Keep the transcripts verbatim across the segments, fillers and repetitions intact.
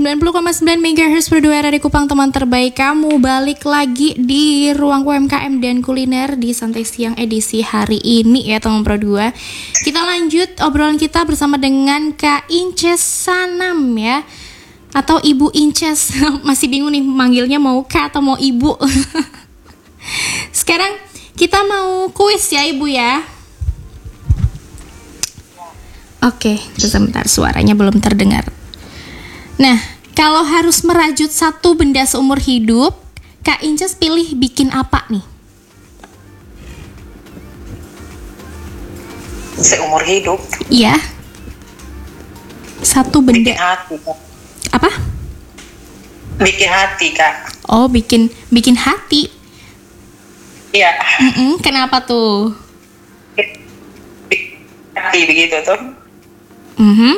sembilan puluh koma sembilan megahertz per dua R R I Kupang, teman terbaik kamu. Balik lagi di ruang U M K M dan kuliner di Santai Siang edisi hari ini ya teman Pro dua. Kita lanjut obrolan kita bersama dengan Kak Inces Sanam ya, atau Ibu Inces. Masih bingung nih manggilnya mau Kak atau mau Ibu. Sekarang kita mau kuis ya Ibu ya. Oke, sebentar, suaranya belum terdengar. Nah, kalau harus merajut satu benda seumur hidup, Kak Inces pilih bikin apa nih? Seumur hidup? Iya. Satu benda. Bikin hati, Kak. Apa? Bikin hati, Kak. Oh, bikin bikin hati. Iya. Mm-mm, kenapa tuh? Hati begitu tuh. Mm-hmm.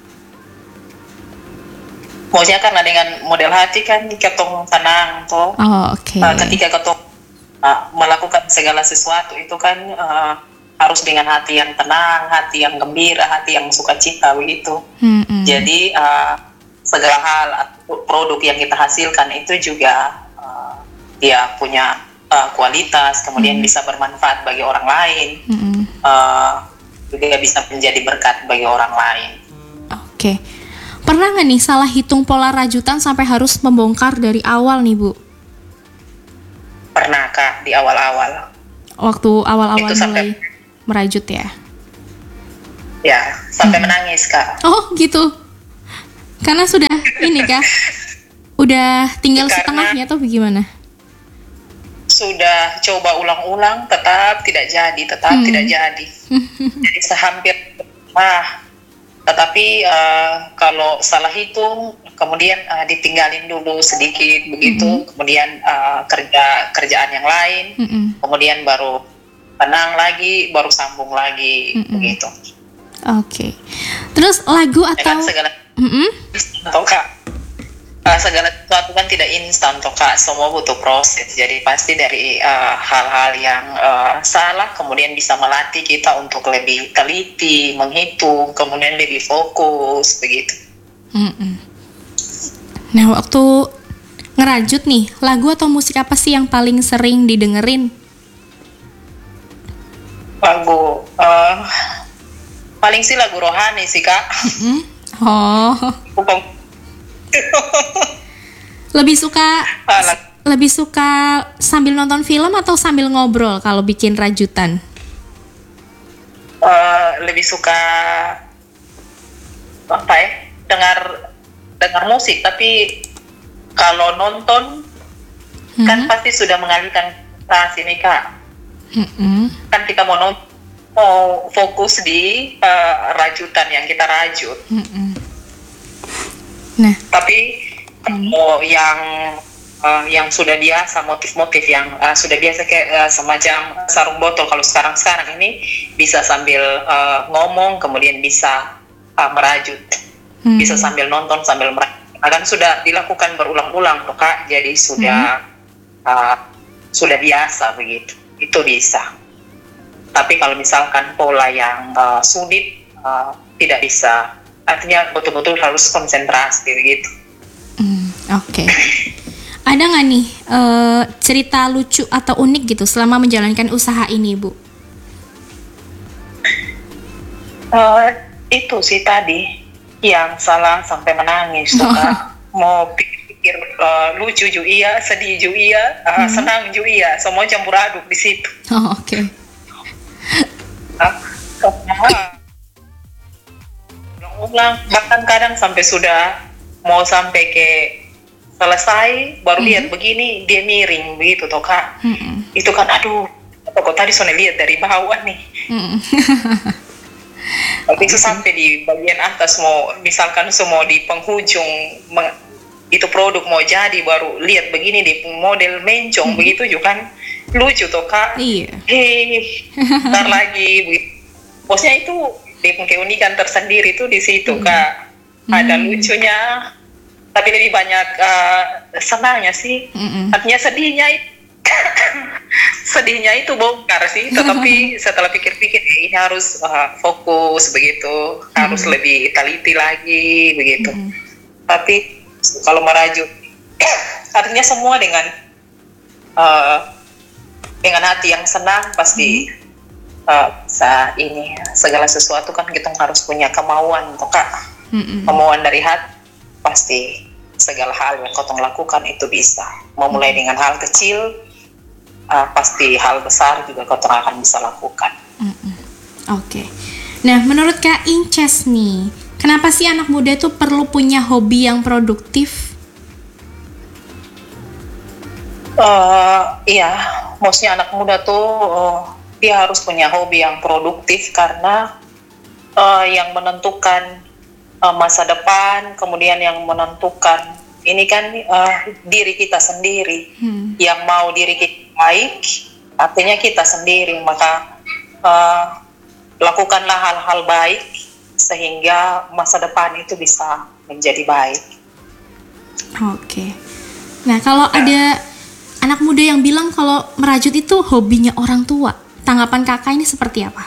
Maksudnya karena dengan model hati kan ketong tenang tuh. Oh, oke. Okay. Uh, ketika ketong uh, melakukan segala sesuatu itu kan uh, harus dengan hati yang tenang, hati yang gembira, hati yang sukacita begitu. Mm-hmm. Jadi uh, segala hal produk yang kita hasilkan itu juga uh, dia punya uh, kualitas, kemudian mm-hmm. bisa bermanfaat bagi orang lain. Mm-hmm. Uh, juga bisa menjadi berkat bagi orang lain. Oke. Pernah nggak nih salah hitung pola rajutan sampai harus membongkar dari awal nih Bu? Pernah Kak, di awal-awal. Waktu awal-awal mulai sampai, merajut ya? Ya, sampai hmm. menangis Kak. Oh gitu? Karena sudah ini Kak? Udah tinggal Karena setengahnya atau bagaimana? Sudah coba ulang-ulang, tetap tidak jadi, tetap hmm. tidak jadi. Jadi sehampir, ah, tetapi uh, kalau salah hitung, kemudian uh, ditinggalin dulu sedikit begitu, hmm. kemudian uh, kerja kerjaan yang lain, hmm. kemudian baru tenang lagi, baru sambung lagi hmm. begitu. Oke. Okay. Terus lagu atau? Dengan segala, hmm? atau Kak. Uh, segala sesuatu kan tidak instan toh Kak, semua butuh proses. Jadi pasti dari uh, hal-hal yang uh, salah kemudian bisa melatih kita untuk lebih teliti, menghitung, kemudian lebih fokus begitu. Mm-mm. Nah waktu ngerajut nih, lagu atau musik apa sih yang paling sering didengerin? Lagu uh, paling sih lagu rohani sih Kak. Mm-hmm. Oh. Lebih suka lebih suka sambil nonton film atau sambil ngobrol kalau bikin rajutan? Uh, lebih suka apa ya? Dengar dengar musik, tapi kalau nonton hmm. kan pasti sudah mengalihkan tas ini Kak. Hmm. Kan kita mau nonton, mau fokus di uh, rajutan yang kita rajut. Hmm. Nah, tapi hmm. oh, yang uh, yang sudah biasa motif-motif yang uh, sudah biasa kayak uh, semacam sarung botol, kalau sekarang-sekarang ini bisa sambil uh, ngomong kemudian bisa uh, merajut, hmm. bisa sambil nonton sambil merajut. Kan sudah dilakukan berulang-ulang tuh Kak, jadi sudah hmm. uh, sudah biasa begitu, itu bisa. Tapi kalau misalkan pola yang uh, sulit uh, tidak bisa. Artinya betul-betul harus konsentrasi begitu. Hmm, Oke. Okay. Ada nggak nih uh, cerita lucu atau unik gitu selama menjalankan usaha ini, Bu? Uh, itu sih tadi yang salah sampai menangis, oh. Kan? Mau pikir uh, lucu juga iya, sedih juga iya, uh, hmm. senang juga iya, semua campur aduk di situ. Oh, oke. Okay. Uh, ulang, bahkan kadang sampai sudah mau sampai ke selesai baru mm-hmm. lihat begini dia miring begitu toh Kak. Mm-hmm. Itu kan aduh kok tadi soalnya lihat dari bawah nih. Mm-hmm. Tapi itu sampai di bagian atas mau misalkan semua di penghujung meng, itu produk mau jadi baru lihat begini di model mencong mm-hmm. begitu juga kan lucu toh Kak. Iya. Hei, ntar lagi begitu. Bosnya itu keunikan tersendiri tuh di situ hmm. Kak, ada hmm. lucunya, tapi lebih banyak uh, senangnya sih. Hmm. Artinya sedihnya sedihnya itu bongkar sih, tetapi setelah pikir-pikir ya, ini harus uh, fokus begitu, hmm. harus lebih teliti lagi begitu. Hmm. Tapi Kalau merajut artinya semua dengan uh, dengan hati yang senang pasti uh, saat ini segala sesuatu kan kita harus punya kemauan toh kak. Mm-mm. Kemauan dari hati pasti segala hal yang kau lakukan itu bisa. Memulai dengan hal kecil, uh, pasti hal besar juga kau akan bisa lakukan. Oke. Okay. Nah, menurut Kak Inces nih, kenapa sih anak muda itu perlu punya hobi yang produktif? Uh, iya, maksudnya anak muda tuh uh, dia harus punya hobi yang produktif karena uh, yang menentukan uh, masa depan, kemudian yang menentukan ini kan uh, diri kita sendiri. Hmm. Yang mau diri kita baik, artinya kita sendiri, maka uh, lakukanlah hal-hal baik sehingga masa depan itu bisa menjadi baik. Oke. Nah, kalau nah. ada anak muda yang bilang kalau merajut itu hobinya orang tua, tanggapan kakak ini seperti apa?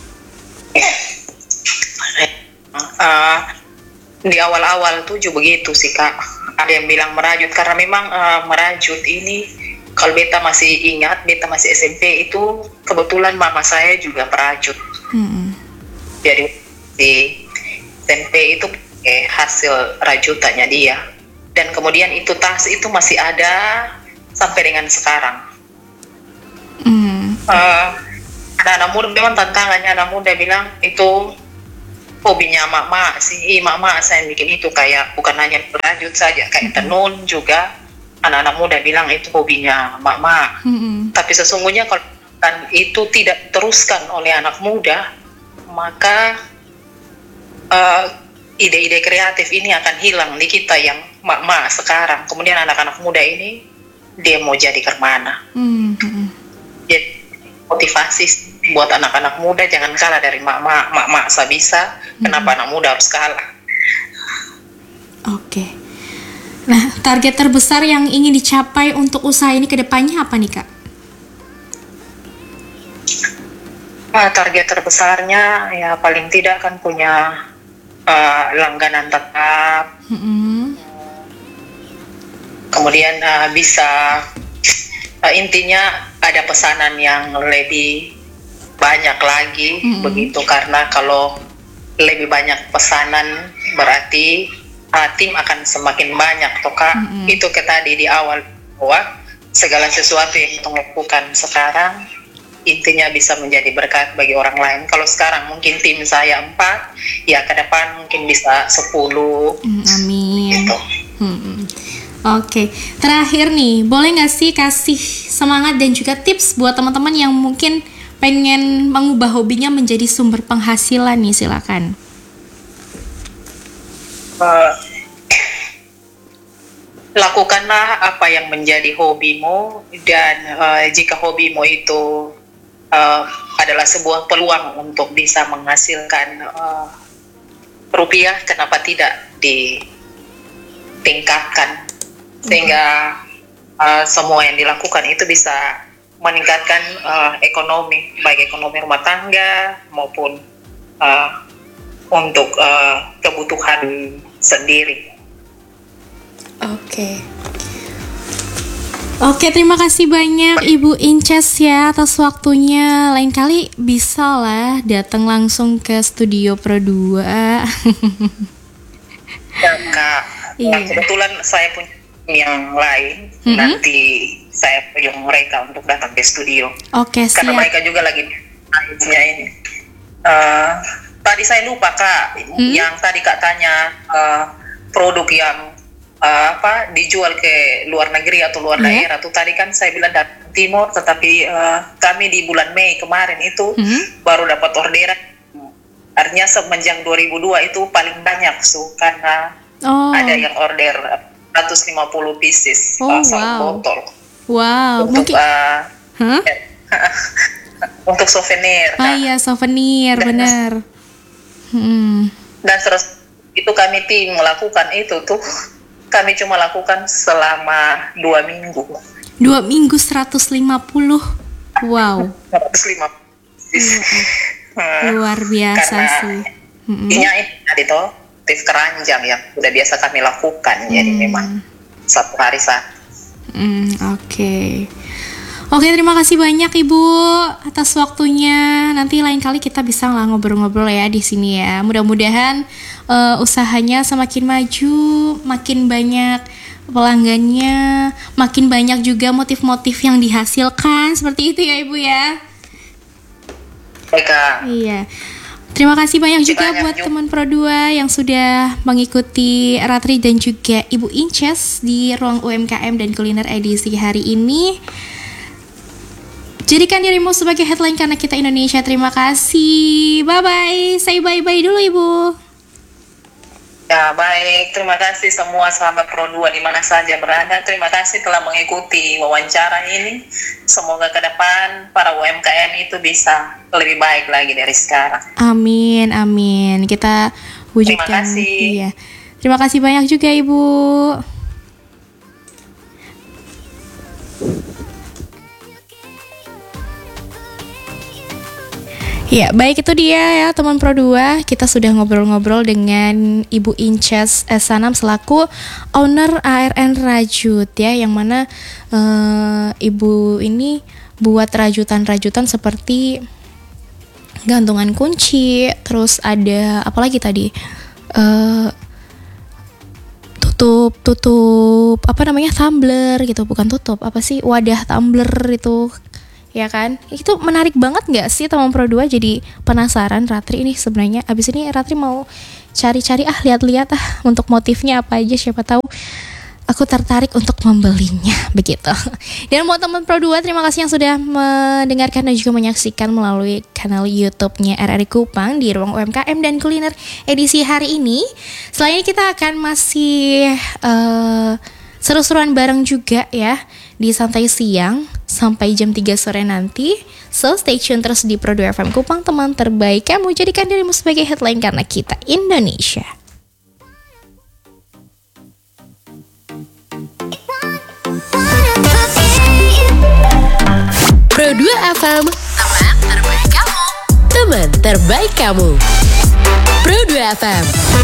Uh, di awal-awal tuh juga begitu sih kak. Ada yang bilang merajut karena memang uh, merajut ini kalau beta masih ingat, beta masih S M P itu kebetulan mama saya juga merajut. Hmm. Jadi di S M P itu eh, hasil rajutannya dia. Dan kemudian itu tas itu masih ada sampai dengan sekarang. Hmm. Uh, anak-anak muda memang tantangannya anak muda bilang itu hobinya mak-mak sih, mak-mak saya bikin itu kayak bukan hanya merajut saja, kayak mm-hmm. tenun juga anak-anak muda bilang itu hobinya mak-mak. Mm-hmm. Tapi sesungguhnya kalau kan itu tidak diteruskan oleh anak muda, maka uh, ide-ide kreatif ini akan hilang di kita yang mak-mak sekarang. Kemudian anak-anak muda ini dia mau jadi kemana? Mm-hmm. Jadi motivasi buat anak-anak muda jangan kalah dari mak-mak, mak-mak saya bisa, hmm. kenapa anak muda harus kalah? Oke. Nah, target terbesar yang ingin dicapai untuk usaha ini ke depannya apa nih Kak? Nah, target terbesarnya ya paling tidak kan punya uh, langganan tetap, hmm. kemudian uh, bisa uh, intinya ada pesanan yang lebih banyak lagi, mm-hmm. begitu karena kalau lebih banyak pesanan berarti uh, tim akan semakin banyak toh kak. Mm-hmm. Itu ke tadi di awal bahwa segala sesuatu yang kita lakukan sekarang intinya bisa menjadi berkat bagi orang lain. Kalau sekarang mungkin tim saya empat, ya ke depan mungkin bisa sepuluh. Mm, amin. Gitu. Mm-hmm. Oke, terakhir nih, boleh nggak sih kasih semangat dan juga tips buat teman-teman yang mungkin pengen mengubah hobinya menjadi sumber penghasilan nih, silakan. Uh, lakukanlah apa yang menjadi hobimu dan uh, jika hobimu itu uh, adalah sebuah peluang untuk bisa menghasilkan uh, rupiah, kenapa tidak ditingkatkan sehingga uh, semua yang dilakukan itu bisa meningkatkan uh, ekonomi, baik ekonomi rumah tangga maupun uh, untuk uh, kebutuhan sendiri. Oke. Oke, terima kasih banyak Ibu Inces ya atas waktunya. Lain kali bisa lah datang langsung ke studio Pro dua. Ya, Kak. Iya. Kebetulan saya punya yang lain, mm-hmm. nanti saya puyung mereka untuk datang ke studio. Oke, siap. Karena mereka juga lagi naiknya ini. Uh, tadi saya lupa Kak, mm-hmm. yang tadi Kak tanya uh, produk yang uh, apa dijual ke luar negeri atau luar mm-hmm. daerah. Tuh tadi kan saya bilang dari timur, tetapi uh, kami di bulan Mei kemarin itu mm-hmm. baru dapat orderan. Artinya semenjak dua ribu dua itu paling banyak so karena oh. ada yang order seratus lima puluh pieces oh, asal wow. botol. Wow, untuk mungkin uh, huh? untuk souvenir. Ah iya, souvenir, dan, benar. Hmm. Dan terus itu kami tim melakukan itu tuh kami cuma lakukan selama dua minggu. Dua minggu seratus lima puluh. Wow. seratus lima puluh. Luar biasa karena sih. Iya, tadi toh motif keranjang yang sudah biasa kami lakukan. Jadi Hmm. memang satu hari satu. Hmm, oke. Oke, terima kasih banyak Ibu atas waktunya. Nanti lain kali kita bisa lah ngobrol-ngobrol ya di sini ya. Mudah-mudahan uh, usahanya semakin maju, makin banyak pelanggannya, makin banyak juga motif-motif yang dihasilkan. Seperti itu ya Ibu ya. Baik, Kak. Iya. Terima kasih banyak juga Banyak buat juga. teman Pro dua yang sudah mengikuti Ratri dan juga Ibu Inces di Ruang U M K M dan Kuliner edisi hari ini. Jadikan dirimu sebagai headline karena kita Indonesia. Terima kasih. Bye-bye. Say bye-bye dulu Ibu. Ya, baik. Terima kasih semua sahabat Pro dua di mana saja berada. Terima kasih telah mengikuti wawancara ini. Semoga ke depan para U M K M itu bisa lebih baik lagi dari sekarang. Amin, amin. Kita wujudkan. Terima kasih. Iya. Terima kasih banyak juga Ibu. Ya, baik itu dia ya teman Pro dua. Kita sudah ngobrol-ngobrol dengan Ibu Inces S. Sanam selaku owner A R N Rajut ya, yang mana uh, Ibu ini buat rajutan-rajutan seperti gantungan kunci, terus ada apa lagi tadi? Uh, tutup tutup apa namanya? Tumbler gitu, bukan tutup, apa sih? Wadah tumbler itu. Ya kan, itu menarik banget nggak sih teman Pro dua? Jadi penasaran Ratri ini sebenarnya. Abis ini Ratri mau cari-cari ah lihat-lihat ah untuk motifnya apa aja, siapa tahu aku tertarik untuk membelinya begitu. Dan buat teman Pro dua, terima kasih yang sudah mendengarkan dan juga menyaksikan melalui kanal YouTube-nya R R I Kupang di Ruang U M K M dan Kuliner edisi hari ini. Selain ini kita akan masih uh, seru-seruan bareng juga ya di Santai Siang sampai jam tiga sore nanti. So stay tune terus di Pro dua F M Kupang, teman terbaik kamu. Jadikan dirimu sebagai headline karena kita Indonesia. Pro dua F M, teman terbaik kamu. Teman terbaik kamu. Pro dua F M.